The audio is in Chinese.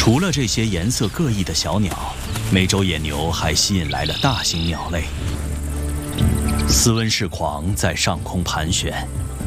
除了这些颜色各异的小鸟，美洲野牛还吸引来了大型鸟类。斯温氏狂在上空盘旋，